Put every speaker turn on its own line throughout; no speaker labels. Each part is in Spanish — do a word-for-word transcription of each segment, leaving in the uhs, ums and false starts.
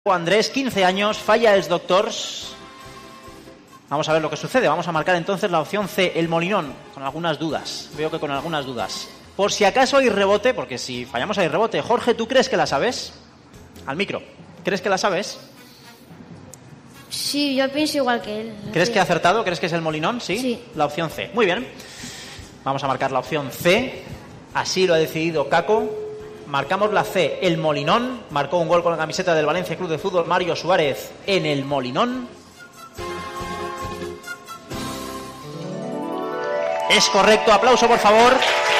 Andrés, quince años, falla els doctors. Vamos a ver lo que sucede. Vamos a marcar entonces la opción C, el Molinón, con algunas dudas. Veo que con algunas dudas. Por si acaso hay rebote, porque si fallamos hay rebote. Jorge, ¿tú crees que la sabes? Al micro. ¿Crees que la sabes?
Sí, yo pienso igual que él.
¿Crees que ha acertado? ¿Crees que es el Molinón? ¿Sí?
Sí.
La opción C. Muy bien. Vamos a marcar la opción C. Así lo ha decidido Caco. Marcamos la C, el Molinón. Marcó un gol con la camiseta del Valencia Club de Fútbol Mario Suárez en el Molinón. Es correcto, aplauso por favor.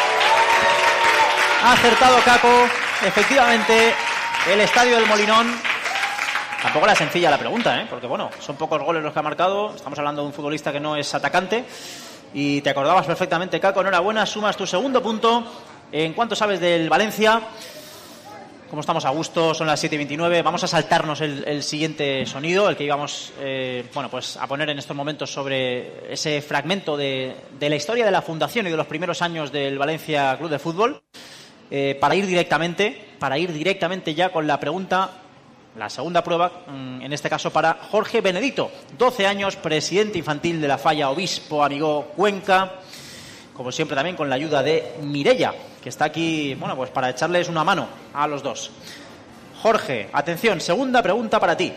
Ha acertado Caco. Efectivamente, el estadio del Molinón. Tampoco era sencilla la pregunta, ¿eh? Porque bueno, son pocos goles los que ha marcado. Estamos hablando de un futbolista que no es atacante. Y te acordabas perfectamente, Caco. Enhorabuena, sumas tu segundo punto. ¿En cuánto sabes del Valencia? Como estamos a gusto, son las siete y veintinueve. Vamos a saltarnos el, el siguiente sonido, el que íbamos eh, bueno, pues a poner en estos momentos sobre ese fragmento de, de la historia de la fundación y de los primeros años del Valencia Club de Fútbol, eh, para ir directamente, para ir directamente ya con la pregunta, la segunda prueba, en este caso para Jorge Benedito, doce años, presidente infantil de la Falla Obispo Amigó Cuenca. Como siempre también con la ayuda de Mireia, que está aquí, bueno, pues para echarles una mano a los dos. Jorge, atención, segunda pregunta para ti.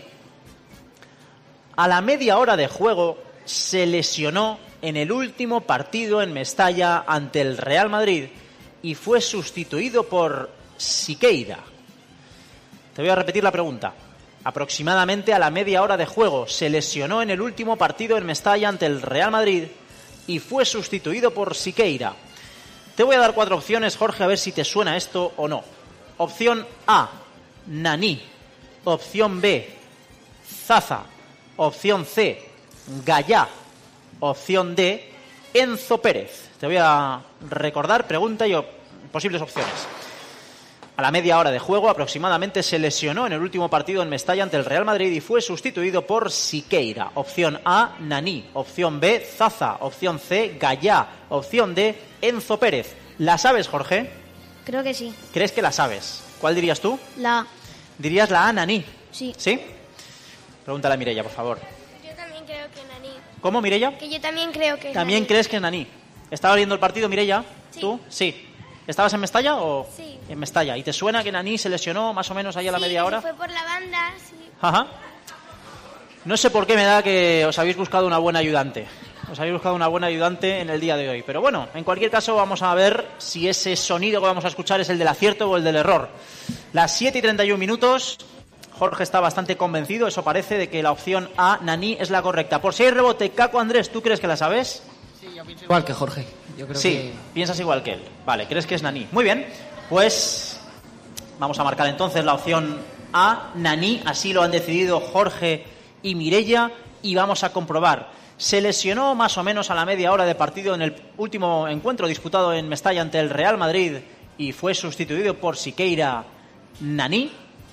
A la media hora de juego se lesionó en el último partido en Mestalla ante el Real Madrid y fue sustituido por Siqueira. Te voy a repetir la pregunta. Aproximadamente a la media hora de juego se lesionó en el último partido en Mestalla ante el Real Madrid y fue sustituido por Siqueira. Te voy a dar cuatro opciones, Jorge, a ver si te suena esto o no. Opción A, Nani. Opción B, Zaza. Opción C, Gallá. Opción D, Enzo Pérez. Te voy a recordar pregunta y op- posibles opciones. A la media hora de juego aproximadamente se lesionó en el último partido en Mestalla ante el Real Madrid y fue sustituido por Siqueira. Opción A, Nani. Opción B, Zaza. Opción C, Gallá. Opción D, Enzo Pérez. ¿La sabes, Jorge?
Creo que sí.
¿Crees que la sabes? ¿Cuál dirías tú?
La A.
¿Dirías la A, Nani?
Sí.
¿Sí? Pregúntale a Mireia, por favor.
Yo también creo que Nani.
¿Cómo, Mireia?
Que yo también creo que
¿También
Nani.
crees que es Nani? ¿Estabas viendo el partido, Mireia?
Sí.
¿Tú? Sí. ¿Estabas en Mestalla o...?
Sí.
En Mestalla. ¿Y te suena que Nani se lesionó más o menos ahí a la
Sí,
media
que
hora?
fue por la banda, sí.
Ajá. No sé por qué me da que os habéis buscado una buena ayudante. Os habéis buscado una buena ayudante en el día de hoy. Pero bueno, en cualquier caso vamos a ver si ese sonido que vamos a escuchar es el del acierto o el del error. Las siete y treinta y uno minutos. Jorge está bastante convencido, eso parece, de que la opción A, Nani, es la correcta. Por si hay rebote, Caco Andrés, ¿tú crees que la sabes?
Sí, yo pienso igual que Jorge. Yo creo
sí,
que...
piensas igual que él. Vale, ¿crees que es Nani? Muy bien, pues vamos a marcar entonces la opción A, Nani. Así lo han decidido Jorge y Mireia y vamos a comprobar. Se lesionó más o menos a la media hora de partido en el último encuentro disputado en Mestalla ante el Real Madrid y fue sustituido por Siqueira. Nani.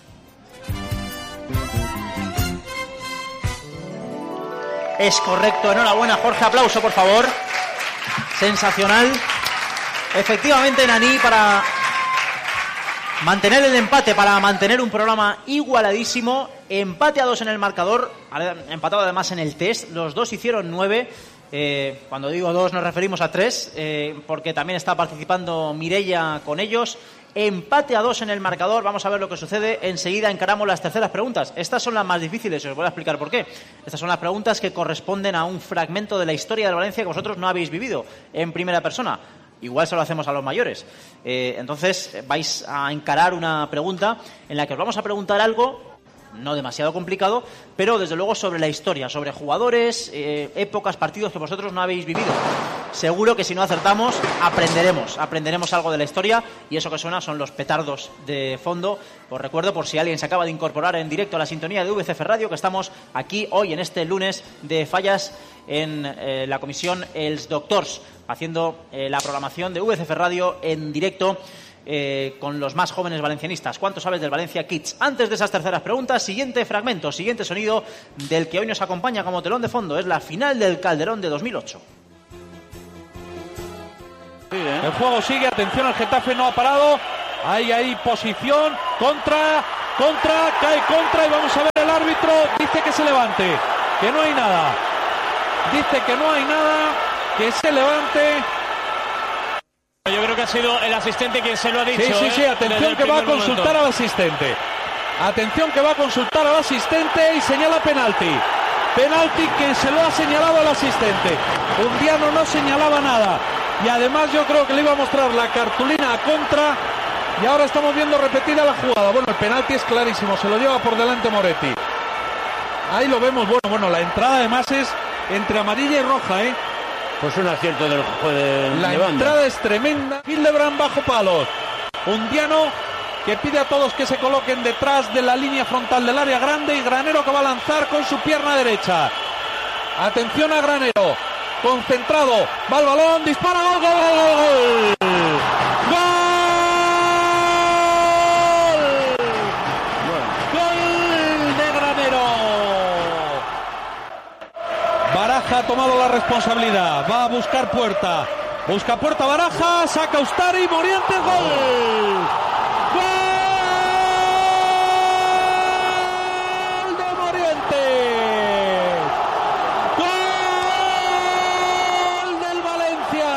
Es correcto, enhorabuena, Jorge, aplauso por favor. Sensacional. Efectivamente, Nani, para mantener el empate, para mantener un programa igualadísimo. Empate a dos en el marcador, empatado además en el test. Los dos hicieron nueve. Eh, cuando digo dos nos referimos a tres, eh, porque también está participando Mireia con ellos. Empate a dos en el marcador. Vamos a ver lo que sucede. Enseguida encaramos las terceras preguntas. Estas son las más difíciles y os voy a explicar por qué. Estas son las preguntas que corresponden a un fragmento de la historia del Valencia que vosotros no habéis vivido en primera persona. Igual se lo hacemos a los mayores. Eh, entonces vais a encarar una pregunta en la que os vamos a preguntar algo no demasiado complicado, pero desde luego sobre la historia, sobre jugadores, eh, épocas, partidos que vosotros no habéis vivido. Seguro que si no acertamos, aprenderemos, aprenderemos algo de la historia y eso que suena son los petardos de fondo. Os recuerdo, por si alguien se acaba de incorporar en directo a la sintonía de V C F Radio, que estamos aquí hoy en este lunes de fallas en eh, la comisión Els Doctors, haciendo eh, la programación de V C F Radio en directo. Eh, con los más jóvenes valencianistas. ¿Cuánto sabes del Valencia Kids? Antes de esas terceras preguntas, siguiente fragmento, siguiente sonido del que hoy nos acompaña como telón de fondo. Es la final del Calderón de dos mil ocho.
El juego sigue, atención, el Getafe no ha parado. Ahí, ahí, posición contra contra, cae contra y vamos a ver el árbitro, dice que se levante, que no hay nada, dice que no hay nada, que se levante.
Yo creo que ha sido el asistente quien se lo ha dicho.
Sí, sí, sí,
¿eh?
atención que va a consultar momento. al asistente, atención que va a consultar al asistente y señala penalti, penalti que se lo ha señalado al asistente. Undiano no señalaba nada y además yo creo que le iba a mostrar la cartulina a contra. Y ahora estamos viendo repetida la jugada. Bueno, el penalti es clarísimo, se lo lleva por delante Moretti. Ahí lo vemos, bueno, bueno, la entrada además es entre amarilla y roja, ¿eh?
Pues un acierto del juego de
La
de
entrada es tremenda. Hildebrand bajo palos. Undiano que pide a todos que se coloquen detrás de la línea frontal del área grande y Granero que va a lanzar con su pierna derecha. Atención a Granero. Concentrado. Va el balón, dispara, gol, gol, gol, gol. ¡Gol! Baraja ha tomado la responsabilidad, va a buscar puerta, busca puerta Baraja, saca Ustari, Morientes, gol, gol de Morientes, gol del Valencia,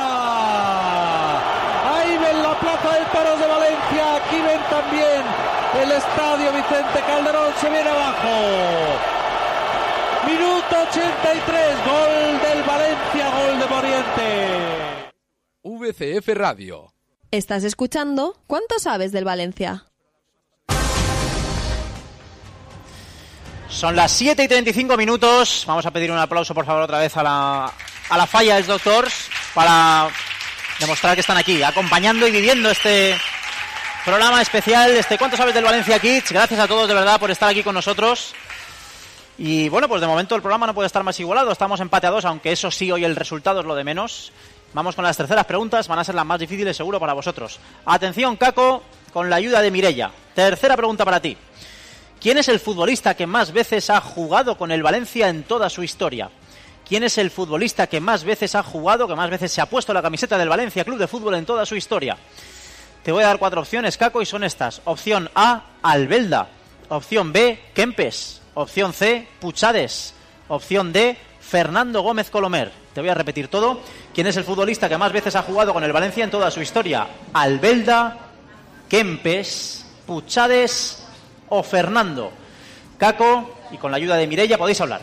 ahí ven la plaza de toros de Valencia, aquí ven también el estadio Vicente Calderón, se viene abajo. Minuto ochenta y tres, gol del Valencia, gol de Morientes.
V C F Radio.
Estás escuchando ¿Cuánto sabes del Valencia?
Son las siete y treinta y cinco minutos. Vamos a pedir un aplauso, por favor, otra vez a la, a la Falla dels Doctors para demostrar que están aquí, acompañando y viviendo este programa especial, este ¿Cuánto sabes del Valencia Kids? Gracias a todos, de verdad, por estar aquí con nosotros. Y bueno, pues de momento el programa no puede estar más igualado, estamos empate a dos, aunque eso sí, hoy el resultado es lo de menos. Vamos con las terceras preguntas, van a ser las más difíciles seguro para vosotros. Atención, Caco, con la ayuda de Mireia. Tercera pregunta para ti. ¿Quién es el futbolista que más veces ha jugado con el Valencia en toda su historia? ¿Quién es el futbolista que más veces ha jugado, que más veces se ha puesto la camiseta del Valencia Club de Fútbol en toda su historia? Te voy a dar cuatro opciones, Caco, y son estas. Opción A, Albelda. Opción B, Kempes. Opción C, Puchades. Opción D, Fernando Gómez Colomer. Te voy a repetir todo. ¿Quién es el futbolista que más veces ha jugado con el Valencia en toda su historia? Albelda, Kempes, Puchades o Fernando. Caco, y con la ayuda de Mireia podéis hablar.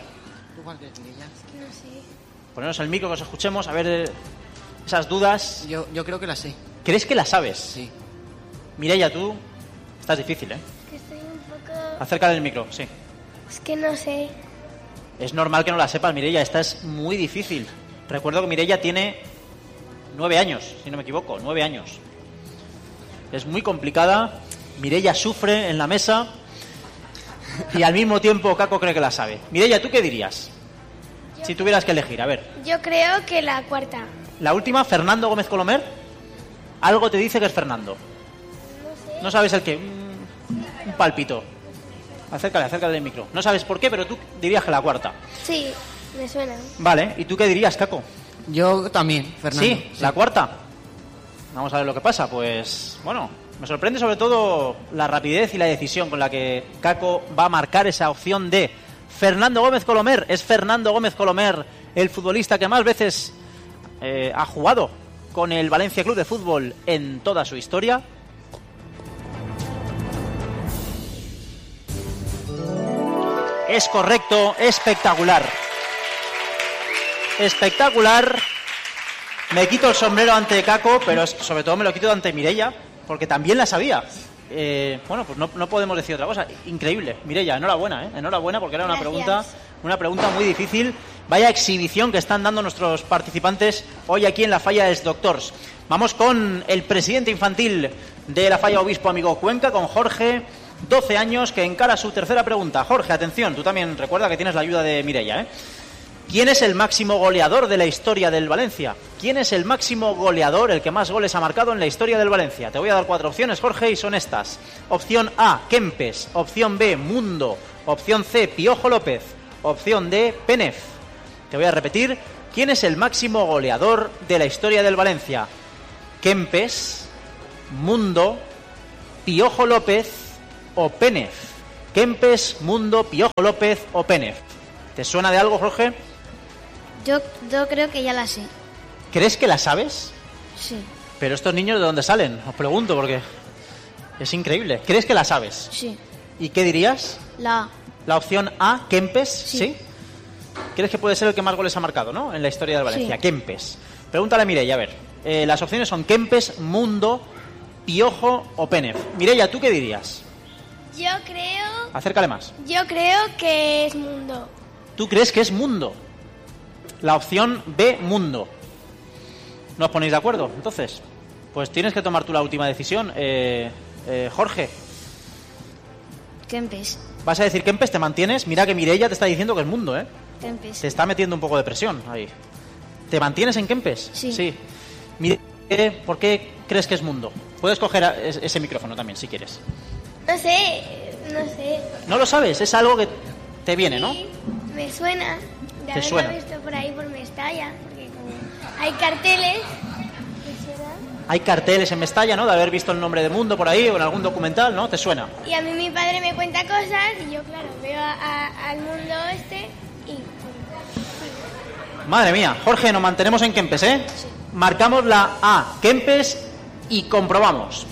Ponernos el micro que os escuchemos, a ver esas dudas.
Yo, yo creo que la sé.
¿Crees que la sabes?
Sí.
Mireia, tú estás difícil, ¿eh?
Que estoy un poco...
Acerca del micro, sí.
Es que no sé.
Es normal que no la sepas, Mireia, esta es muy difícil. Recuerdo que Mireia tiene nueve años, si no me equivoco, nueve años. Es muy complicada, Mireia sufre en la mesa y al mismo tiempo Caco cree que la sabe. Mireia, ¿tú qué dirías? Yo, si tuvieras que elegir, a ver.
Yo creo que la cuarta.
La última, Fernando Gómez Colomer. Algo te dice que es Fernando.
No sé.
No sabes el qué, un, un palpito. Acércale, acércale el micro. No sabes por qué, pero tú dirías que la cuarta.
Sí, me suena.
Vale, ¿y tú qué dirías, Caco?
Yo también, Fernando.
¿Sí? ¿Sí? ¿La cuarta? Vamos a ver lo que pasa. Pues, bueno, me sorprende sobre todo la rapidez y la decisión con la que Caco va a marcar esa opción de Fernando Gómez Colomer. Es Fernando Gómez Colomer el futbolista que más veces eh, ha jugado con el Valencia Club de Fútbol en toda su historia. Es correcto, espectacular. Espectacular. Me quito el sombrero ante Caco, pero sobre todo me lo quito ante Mireia, porque también la sabía. Eh, bueno, pues no, no podemos decir otra cosa. Increíble. Mireia, enhorabuena, ¿eh? Enhorabuena, porque era una
Gracias.
pregunta, una pregunta muy difícil. Vaya exhibición que están dando nuestros participantes hoy aquí en la Falla dels Doctors. Vamos con el presidente infantil de la Falla Obispo Amigo Cuenca, con Jorge, doce años, que encara su tercera pregunta. Jorge, atención, tú también recuerda que tienes la ayuda de Mireia, ¿eh? ¿Quién es el máximo goleador de la historia del Valencia? ¿Quién es el máximo goleador, el que más goles ha marcado en la historia del Valencia? Te voy a dar cuatro opciones, Jorge, y son estas. Opción A, Kempes. Opción B, Mundo. Opción C, Piojo López. Opción D, Penef. Te voy a repetir. ¿Quién es el máximo goleador de la historia del Valencia? Kempes, Mundo, Piojo López o Pénez? Kempes, Mundo, Piojo López o Pénez. ¿Te suena de algo, Jorge?
Yo, yo creo que ya la sé.
¿Crees que la sabes?
Sí.
Pero estos niños, ¿de dónde salen? Os pregunto, porque es increíble. ¿Crees que la sabes?
Sí.
¿Y qué dirías?
La A.
La opción A, Kempes, ¿sí?
Sí.
¿Crees que puede ser el que más goles ha marcado, no? En la historia del Valencia,
Sí.
Kempes. Pregúntale a Mireia, a ver. Eh, las opciones son Kempes, Mundo, Piojo o Pénez. Mireia, ¿tú qué dirías?
Yo creo,
Acércale más.
yo creo que es Mundo.
¿Tú crees que es Mundo? La opción B, Mundo. ¿No os ponéis de acuerdo? Entonces, pues tienes que tomar tú la última decisión. Eh, eh, Jorge,
Kempes.
¿vas a decir Kempes? ¿Te mantienes? Mira que Mireia te está diciendo que es Mundo, ¿eh?
Kempes.
Te está metiendo un poco de presión ahí. ¿Te mantienes en Kempes?
Sí.
Sí. Mire, ¿por qué crees que es Mundo? Puedes coger a- es- ese micrófono también, si quieres.
No sé, no sé.
No lo sabes, es algo que te viene, ¿no?
Sí, me suena. De
¿Te
haberlo
suena?
visto por ahí por Mestalla, porque como hay carteles. ¿Me suena?
Hay carteles en Mestalla, ¿no? De haber visto el nombre de Mundo por ahí o en algún documental, ¿no? ¿Te suena?
Y a mí mi padre me cuenta cosas y yo, claro, veo a- a- al mundo este y...
Madre mía, Jorge, nos mantenemos en Kempes, ¿eh? Marcamos la A, Kempes, y comprobamos.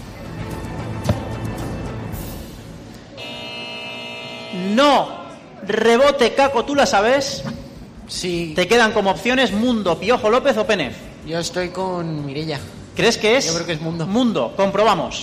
No, rebote, Caco, ¿tú la sabes?
Sí.
Te quedan como opciones Mundo, Piojo López o Pénez.
Yo estoy con Mireia.
¿Crees que es?
Yo creo que es Mundo.
Mundo, comprobamos.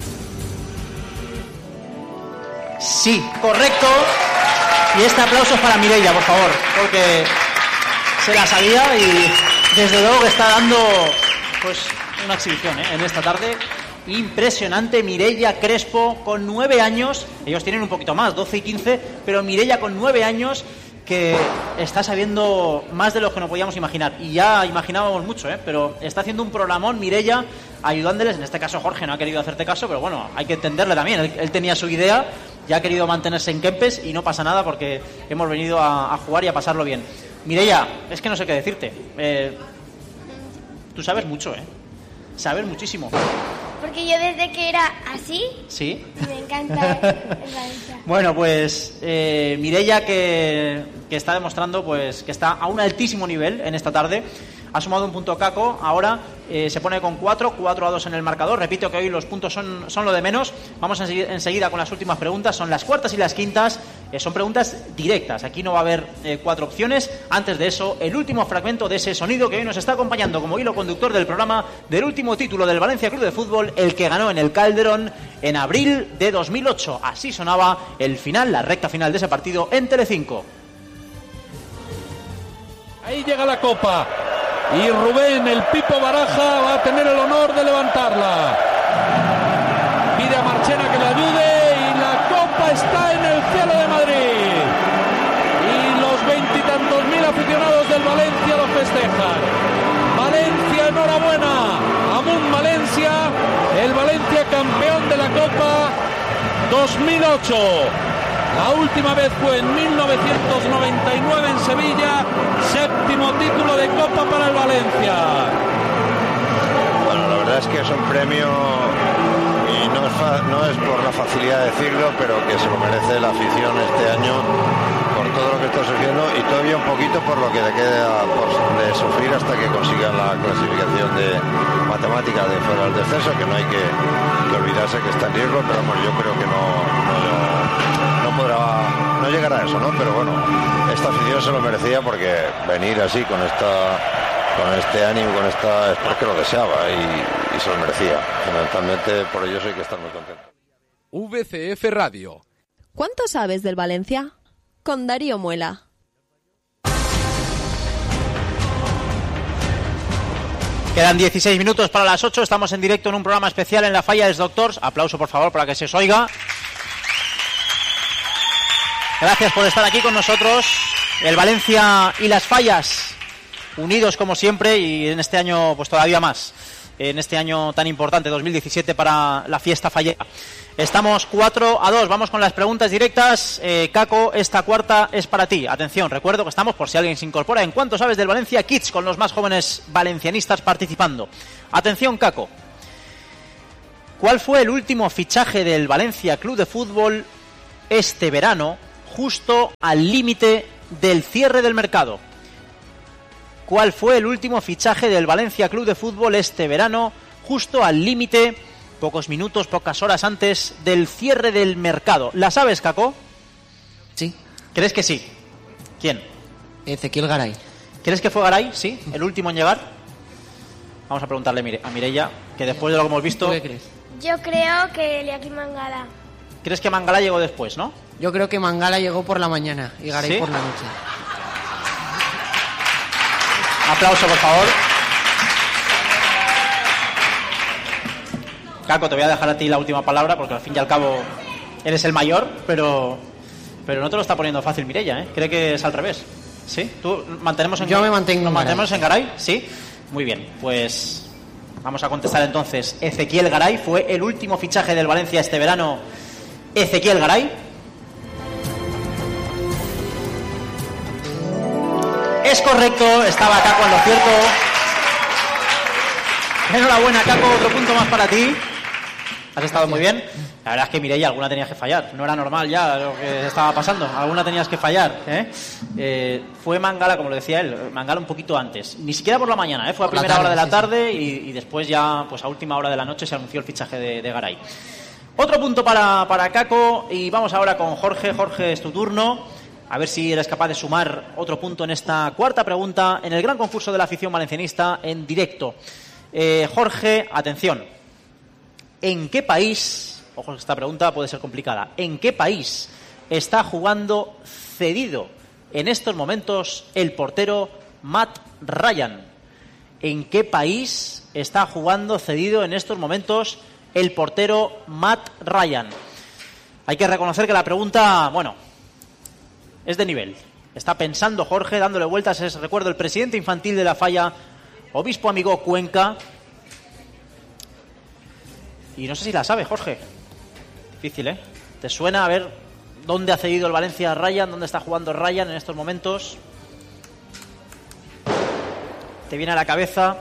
Sí, correcto. Y este aplauso es para Mireia, por favor, porque se la sabía y desde luego que está dando pues una exhibición, ¿eh? En esta tarde. Impresionante, Mireia Crespo con nueve años. Ellos tienen un poquito más, doce y quince, pero Mireia con nueve años que está sabiendo más de lo que nos podíamos imaginar. Y ya imaginábamos mucho, ¿eh? Pero está haciendo un programón, Mireia, ayudándoles. En este caso Jorge no ha querido hacerte caso, pero bueno, hay que entenderle también. Él, él tenía su idea, ya ha querido mantenerse en Kempes y no pasa nada porque hemos venido a, a jugar y a pasarlo bien. Mireia, es que no sé qué decirte. Eh, tú sabes mucho, ¿eh? Sabes muchísimo.
Porque yo desde que era así,
¿Sí?
me encanta el Valencia.
Bueno, pues eh, Mireia que, que está demostrando pues que está a un altísimo nivel en esta tarde. Ha sumado un punto Caco, ahora eh, se pone con cuatro, cuatro a dos en el marcador. Repito que hoy los puntos son, son lo de menos. Vamos enseguida, enseguida con las últimas preguntas. Son las cuartas y las quintas. Eh, son preguntas directas. Aquí no va a haber eh, cuatro opciones. Antes de eso, el último fragmento de ese sonido que hoy nos está acompañando como hilo conductor del programa del último título del Valencia Club de Fútbol, el que ganó en el Calderón en abril de dos mil ocho. Así sonaba el final, la recta final de ese partido en Telecinco.
Ahí llega la copa. Y Rubén, el Pipo Baraja, va a tener el honor de levantarla. Pide a Marchena que le ayude y la copa está en el cielo de Madrid. Y los veintitantos mil aficionados del Valencia lo festejan. Valencia, enhorabuena. Amun Valencia, el Valencia campeón de la Copa dos mil ocho. La última vez fue en mil novecientos noventa y nueve en Sevilla, séptimo título de Copa para el Valencia.
Bueno, la verdad es que es un premio y no es, fa- no es por la facilidad de decirlo, pero que se lo merece la afición este año por todo lo que está sufriendo y todavía un poquito por lo que le queda por, de sufrir hasta que consigan la clasificación de matemática de fuera del descenso, que no hay que, que olvidarse que está en riesgo, pero vamos, yo creo que no, no, no podrá, no llegará a eso, ¿no? Pero bueno, esta afición se lo merecía porque venir así con esta, con este ánimo, con esta, es porque lo deseaba y, y se lo merecía. Fundamentalmente por ello hay que estar muy contento.
V C F Radio.
¿Cuánto sabes del Valencia? Con Darío Muela.
Quedan dieciséis minutos para las ocho. Estamos en directo en un programa especial en la Falla dels Doctors. Aplauso, por favor, para que se os oiga. Gracias por estar aquí con nosotros. El Valencia y las Fallas, unidos como siempre y en este año pues todavía más. En este año tan importante, dos mil diecisiete, para la fiesta fallera. Estamos cuatro a dos, vamos con las preguntas directas. eh, Caco, esta cuarta es para ti. Atención, recuerdo que estamos, por si alguien se incorpora, en ¿Cuánto sabes del Valencia Kids?, con los más jóvenes valencianistas participando. Atención, Caco. ¿Cuál fue el último fichaje del Valencia Club de Fútbol este verano, justo al límite del cierre del mercado? ¿Cuál fue el último fichaje del Valencia Club de Fútbol este verano, justo al límite, pocos minutos, pocas horas antes del cierre del mercado? ¿La sabes, Caco?
Sí.
¿Crees que sí? ¿Quién?
Ezequiel Garay.
¿Crees que fue Garay? Sí, el último en llegar. Vamos a preguntarle a Mireia, que después de lo que hemos visto...
¿Tú qué crees?
Yo creo que Eliakim Mangala.
¿Crees que Mangala llegó después, no?
Yo creo que Mangala llegó por la mañana y Garay
¿Sí?
por la noche.
Aplauso, por favor. Caco, te voy a dejar a ti la última palabra porque al fin y al cabo eres el mayor, pero pero no te lo está poniendo fácil Mireia, ¿eh? Cree que es al revés. ¿Sí? ¿Tú mantenemos en
Yo me mantengo
¿Nos
en
mantenemos
Garay.
en Garay? Sí. Muy bien, pues vamos a contestar entonces. Ezequiel Garay fue el último fichaje del Valencia este verano. Ezequiel Garay. Es correcto, estaba Caco en lo cierto. Enhorabuena, Caco, otro punto más para ti. Has estado muy bien. La verdad es que Mireia, alguna tenías que fallar. No era normal ya lo que estaba pasando. Alguna tenías que fallar. ¿eh? Eh, fue Mangala, como lo decía él, Mangala un poquito antes. Ni siquiera por la mañana, ¿eh? Fue a
Por la
primera
tarde,
hora de la
sí,
tarde y, y después ya, pues a última hora de la noche se anunció el fichaje de, de Garay. Otro punto para, para Caco y vamos ahora con Jorge. Jorge, es tu turno. A ver si eres capaz de sumar otro punto en esta cuarta pregunta en el gran concurso de la afición valencianista en directo. Eh, Jorge, atención. ¿En qué país, ojo, esta pregunta puede ser complicada, ¿en qué país está jugando cedido en estos momentos el portero Matt Ryan? ¿En qué país está jugando cedido en estos momentos el portero Matt Ryan? Hay que reconocer que la pregunta, bueno, es de nivel. Está pensando Jorge, dándole vueltas. Es, recuerdo, el presidente infantil de la Falla, obispo amigo Cuenca. Y no sé si la sabe, Jorge. Difícil, ¿eh? ¿Te suena a ver dónde ha cedido el Valencia a Ryan? ¿Dónde está jugando Ryan en estos momentos? ¿Te viene a la cabeza?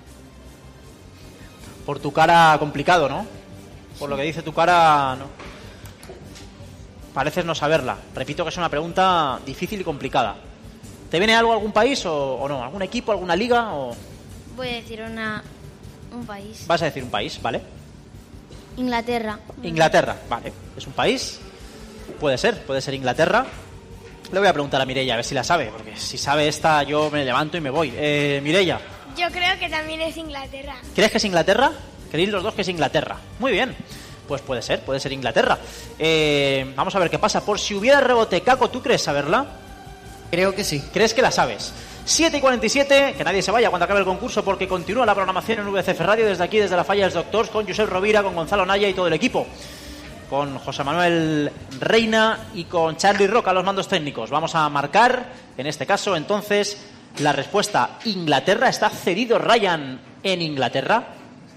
Por tu cara complicado, ¿no? Por lo que dice tu cara, no. Pareces no saberla. Repito que es una pregunta difícil y complicada. ¿Te viene algo, algún país o, o no? ¿Algún equipo, alguna liga? O...
Voy a decir una, un país.
Vas a decir un país, ¿vale?
Inglaterra.
Inglaterra, vale. ¿Es un país? Puede ser, puede ser Inglaterra. Le voy a preguntar a Mireia a ver si la sabe, porque si sabe esta yo me levanto y me voy. Eh, Mireia.
Yo creo que también es Inglaterra.
¿Crees que es Inglaterra? ¿Creéis los dos que es Inglaterra? Muy bien. Pues puede ser, puede ser Inglaterra. Eh, vamos a ver qué pasa. Por si hubiera rebote, Caco, ¿tú crees saberla?
Creo que sí.
¿Crees que la sabes? siete y cuarenta y siete, que nadie se vaya cuando acabe el concurso porque continúa la programación en V C F Radio desde aquí, desde la Falla de los Doctors, con Josep Rovira, con Gonzalo Naya y todo el equipo. Con José Manuel Reina y con Charlie Roca, los mandos técnicos. Vamos a marcar, en este caso, entonces, la respuesta. ¿Inglaterra? ¿Está cedido Ryan en Inglaterra?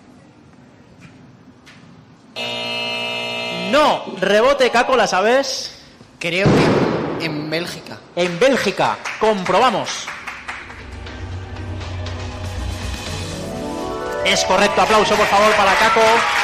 No. Rebote, Caco, ¿la sabes?
Creo que en Bélgica.
En Bélgica. Comprobamos. Es correcto. Aplauso, por favor, para Caco.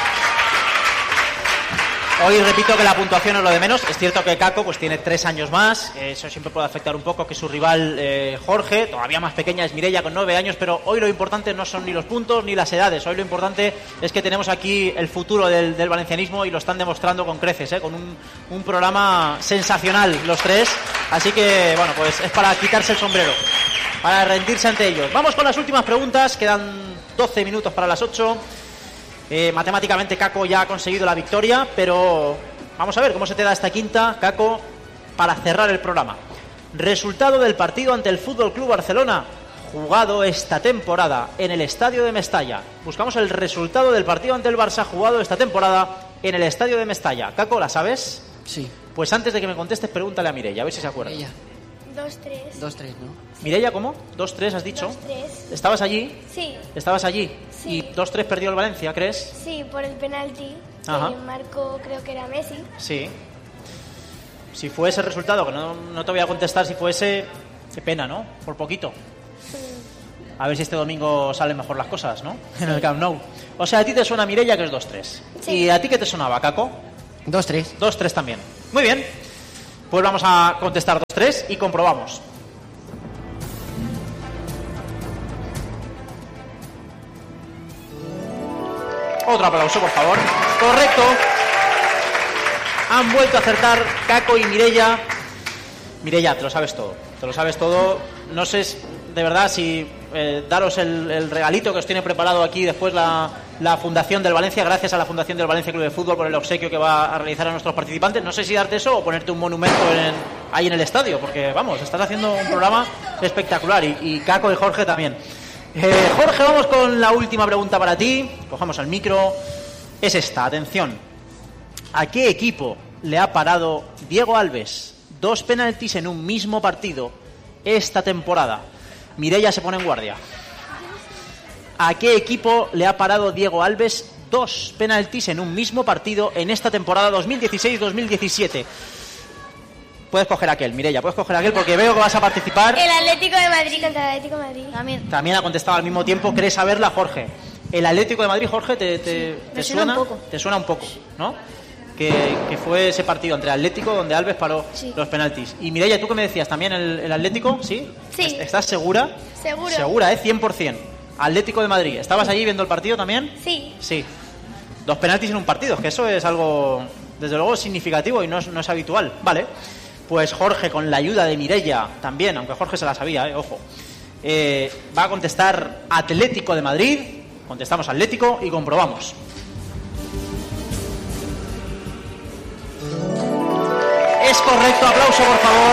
Hoy repito que la puntuación es lo de menos. Es cierto que Caco pues tiene tres años más. Eso siempre puede afectar un poco que su rival eh, Jorge, todavía más pequeña, es Mireia con nueve años. Pero hoy lo importante no son ni los puntos ni las edades. Hoy lo importante es que tenemos aquí el futuro del, del valencianismo y lo están demostrando con creces, ¿eh? Con un, un programa sensacional los tres. Así que, bueno, pues es para quitarse el sombrero, para rendirse ante ellos. Vamos con las últimas preguntas. Quedan doce minutos para las ocho. Eh, matemáticamente Caco ya ha conseguido la victoria, pero vamos a ver cómo se te da esta quinta, Caco, para cerrar el programa. Resultado del partido ante el Fútbol Club Barcelona, jugado esta temporada en el estadio de Mestalla. Buscamos el resultado del partido ante el Barça jugado esta temporada en el estadio de Mestalla. Caco, ¿la sabes?
Sí.
Pues antes de que me contestes, pregúntale a Mireia, a ver si se acuerda.
Ella.
dos tres.
dos tres, ¿no?
Mireia, ¿cómo? dos tres has dicho.
dos tres.
¿Estabas allí?
Sí.
¿Estabas allí?
Sí.
¿Y dos tres perdió el Valencia, crees?
Sí, por el penalti.
Ajá.
Que marcó, creo que era Messi.
Sí. Si fue ese resultado, que no, no te voy a contestar si fue ese, qué pena, ¿no? Por poquito. A ver si este domingo salen mejor las cosas, ¿no? Sí. En el Camp Nou. O sea, a ti te suena Mireia, que es dos tres. Sí. ¿Y a ti qué te sonaba, Caco?
dos tres.
dos tres también. Muy bien. Pues vamos a contestar dos tres y comprobamos. Otro aplauso, por favor. Correcto. Han vuelto a acertar Caco y Mireia. Mireia, te lo sabes todo. Te lo sabes todo. No sé de verdad si eh, daros el, el regalito que os tiene preparado aquí después la, la Fundación del Valencia. Gracias a la Fundación del Valencia Club de Fútbol por el obsequio que va a realizar a nuestros participantes. No sé si darte eso o ponerte un monumento en, ahí en el estadio, porque vamos, estás haciendo un programa espectacular. Y, y Caco y Jorge también. Eh, Jorge, vamos con la última pregunta para ti. Cojamos el micro. Es esta, atención. ¿A qué equipo le ha parado Diego Alves dos penaltis en un mismo partido esta temporada? Mireia se pone en guardia. ¿A qué equipo le ha parado Diego Alves dos penaltis en un mismo partido en esta temporada dos mil dieciséis dos mil diecisiete? Puedes coger aquel, Mireia, puedes coger aquel porque veo que vas a participar.
El Atlético de Madrid contra el Atlético de Madrid.
También.
También ha contestado al mismo tiempo. ¿Crees saberla, Jorge? El Atlético de Madrid, Jorge, ¿te, te,
sí,
te
suena?
suena?
Un poco.
Te suena un poco, ¿no? Que, que fue ese partido entre Atlético donde Alves paró
sí. los
penaltis. Y Mireia, ¿tú qué me decías? ¿También el, el Atlético? ¿Sí?
Sí.
¿Estás segura?
Seguro.
Segura, ¿eh? cien por ciento. Atlético de Madrid. ¿Estabas allí viendo el partido también?
Sí.
Sí. Dos penaltis en un partido, que eso es algo, desde luego, significativo y no es, no es habitual. Vale. Pues Jorge, con la ayuda de Mireia también, aunque Jorge se la sabía, ¿eh? Ojo. Eh, va a contestar Atlético de Madrid. Contestamos Atlético y comprobamos. Es correcto, aplauso por favor.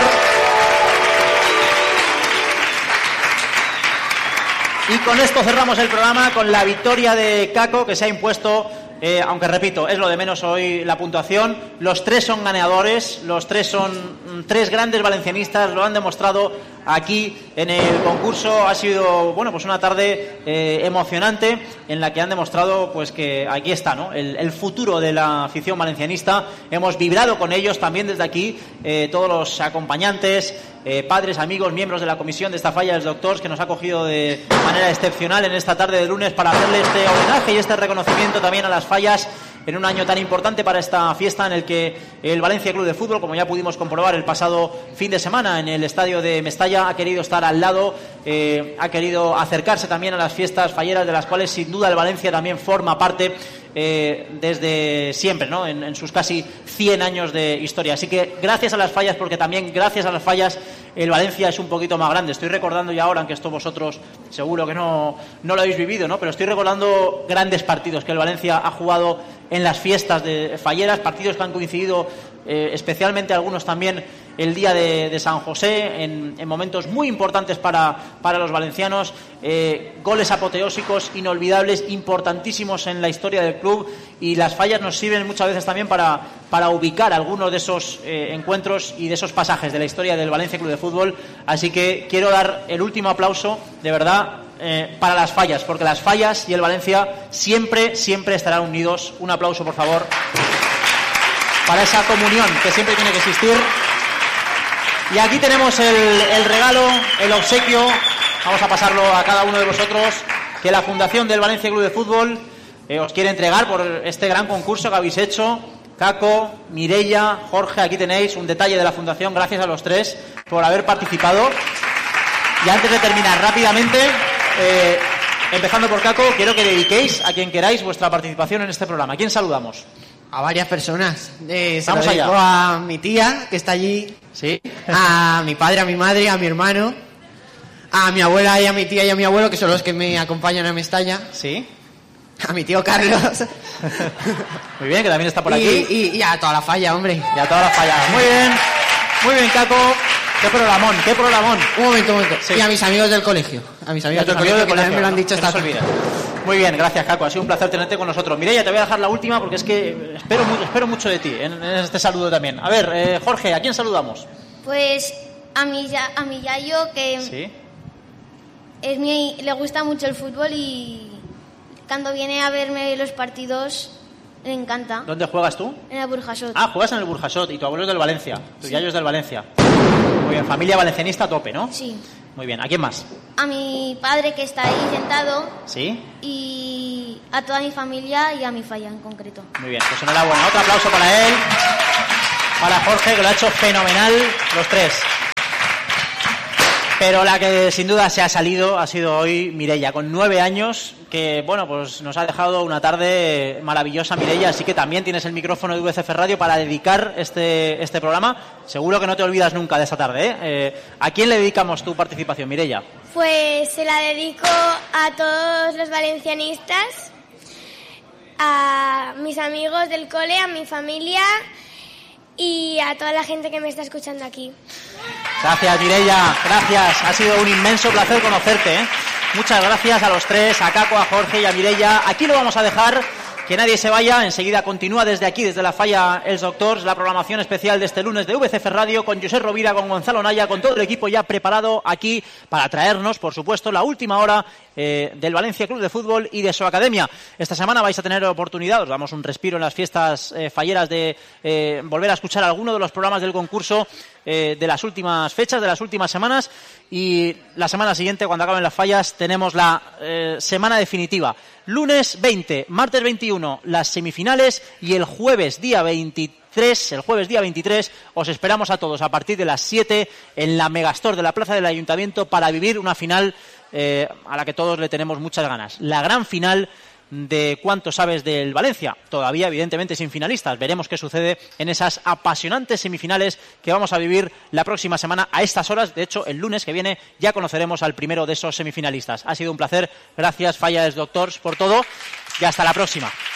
Y con esto cerramos el programa con la victoria de Caco, que se ha impuesto, eh, aunque repito, es lo de menos hoy la puntuación. Los tres son ganadores, los tres son mm, tres grandes valencianistas, lo han demostrado aquí en el concurso. Ha sido, bueno, pues una tarde eh, emocionante en la que han demostrado pues que aquí está, ¿no? El, el futuro de la afición valencianista. Hemos vibrado con ellos también desde aquí, eh, todos los acompañantes, eh, padres, amigos, miembros de la comisión de esta falla del Doctors, que nos ha acogido de manera excepcional en esta tarde de lunes para hacerle este homenaje y este reconocimiento también a las fallas en un año tan importante para esta fiesta en el que el Valencia Club de Fútbol, como ya pudimos comprobar el pasado fin de semana en el estadio de Mestalla, ha querido estar al lado, eh, ha querido acercarse también a las fiestas falleras, de las cuales sin duda el Valencia también forma parte eh, desde siempre, ¿no? En, en sus casi cien años de historia. Así que gracias a las fallas, porque también gracias a las fallas el Valencia es un poquito más grande. Estoy recordando ya ahora, aunque esto vosotros seguro que no, no lo habéis vivido, ¿no? Pero estoy recordando grandes partidos que el Valencia ha jugado en las fiestas de falleras, partidos que han coincidido eh, especialmente algunos también el día de, de San José, en, en momentos muy importantes para, para los valencianos, eh, goles apoteósicos, inolvidables, importantísimos en la historia del club, y las fallas nos sirven muchas veces también para, para ubicar algunos de esos eh, encuentros y de esos pasajes de la historia del Valencia Club de Fútbol. Así que quiero dar el último aplauso, de verdad, eh, para las fallas, porque las fallas y el Valencia siempre, siempre estarán unidos. Un aplauso, por favor, para esa comunión que siempre tiene que existir. Y aquí tenemos el, el regalo, el obsequio. Vamos a pasarlo a cada uno de vosotros, que la Fundación del Valencia Club de Fútbol eh, os quiere entregar por este gran concurso que habéis hecho. Caco, Mireia, Jorge, aquí tenéis un detalle de la Fundación. Gracias a los tres por haber participado. Y antes de terminar rápidamente, eh, empezando por Caco, quiero que dediquéis a quien queráis vuestra participación en este programa. ¿A quién saludamos?
A varias personas. Eh, se
Vamos
lo dedico
allá.
A mi tía, que está allí.
Sí.
A mi padre, a mi madre, a mi hermano. A mi abuela y a mi tía y a mi abuelo, que son los que me acompañan a Mestalla.
Sí.
A mi tío Carlos.
Muy bien, que también está por
y,
aquí.
Y, y a toda la falla, hombre.
Y a todas las fallas. Muy bien. Muy bien, Caco. Qué programón, qué programón.
Un momento, un momento.
Sí.
Y a mis amigos del colegio. A mis amigos del colegio, que también me lo han dicho
esta
esta
tarde. Muy bien, gracias, Caco. Ha sido un placer tenerte con nosotros. Mireia, te voy a dejar la última porque es que espero, mu- espero mucho de ti en, en este saludo también. A ver, eh, Jorge, ¿a quién saludamos?
Pues a mi, ya- a mi yayo, que
Sí.
es mi, le gusta mucho el fútbol y cuando viene a verme los partidos le encanta.
¿Dónde juegas tú?
En el Burjasot.
Ah, juegas en el Burjasot y tu abuelo es del Valencia. Tu yayo es del Valencia. Muy bien, familia valencianista a tope, ¿no?
Sí.
Muy bien, ¿a quién más?
A mi padre, que está ahí sentado.
¿Sí?
Y a toda mi familia y a mi falla en concreto.
Muy bien, pues enhorabuena. Otro aplauso para él. Para Jorge, que lo ha hecho fenomenal, los tres. Pero la que sin duda se ha salido ha sido hoy Mireia, con nueve años, que bueno, pues nos ha dejado una tarde maravillosa, Mireia, así que también tienes el micrófono de V C F Radio para dedicar este, este programa. Seguro que no te olvidas nunca de esta tarde, ¿eh? Eh, ¿A quién le dedicamos tu participación, Mireia?
Pues se la dedico a todos los valencianistas, a mis amigos del cole, a mi familia y a toda la gente que me está escuchando aquí.
Gracias, Mireia, gracias. Ha sido un inmenso placer conocerte, ¿eh? Muchas gracias a los tres, a Caco, a Jorge y a Mireia. Aquí lo vamos a dejar, que nadie se vaya. Enseguida continúa desde aquí, desde la Falla Els Doctors, la programación especial de este lunes de V C F Radio, con José Rovira, con Gonzalo Naya, con todo el equipo ya preparado aquí para traernos, por supuesto, la última hora eh, del Valencia Club de Fútbol y de su academia. Esta semana vais a tener oportunidad, os damos un respiro en las fiestas eh, falleras, de eh, volver a escuchar alguno de los programas del concurso eh, de las últimas fechas, de las últimas semanas, y la semana siguiente, cuando acaben las fallas, tenemos la eh, semana definitiva. Lunes veinte, martes veintiuno, las semifinales, y el jueves día veintitrés, el jueves día veintitrés, os esperamos a todos a partir de las siete en la Megastore de la Plaza del Ayuntamiento para vivir una final eh, a la que todos le tenemos muchas ganas. La gran final de cuánto sabes del Valencia. Todavía, evidentemente, sin finalistas. Veremos qué sucede en esas apasionantes semifinales que vamos a vivir la próxima semana a estas horas. De hecho, el lunes que viene ya conoceremos al primero de esos semifinalistas. Ha sido un placer. Gracias, Falla Els Doctors, por todo y hasta la próxima.